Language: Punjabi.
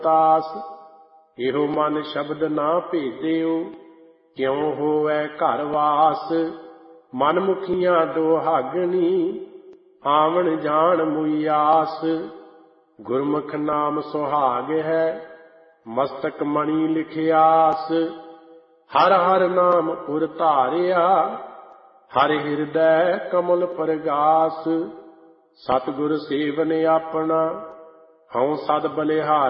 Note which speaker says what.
Speaker 1: ਤਾਸ। ਇਹੋ ਮਨ ਸ਼ਬਦ ਨਾ ਭੇਦਿਓ, ਕਿਉ ਹੋਵੈ ਘਰ ਵਾਸ। ਮਨ ਮੁਖੀਆਂ ਦੁਹਾਗਣੀ, ਆਵਣ ਜਾਣ ਮੁਈ ਆਸ। ਗੁਰਮੁਖ ਨਾਮ ਸੁਹਾਗ ਹੈ, ਮਸਤਕ ਮਣੀ ਲਿਖਿਆਸ। ਹਰ ਹਰ ਨਾਮ ਉਰ ਧਾਰਿਆ, ਹਰਿ ਹਿਰਦੈ ਕਮਲ ਪਰਗਾਸ। ਸਤਿਗੁਰ ਸੇਵਨ ਆਪਣਾ, ਹਉ ਸਦ ਬਲਿਹਾਰੀ।